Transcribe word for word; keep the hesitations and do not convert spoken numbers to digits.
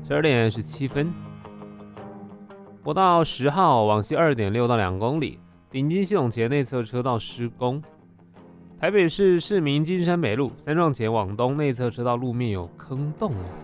十二点十七分。国道十号往西 二点六 到两公里，顶金系统前内侧车道施工。台北市市民金山北路三创前往东内侧车道路面有坑洞哦，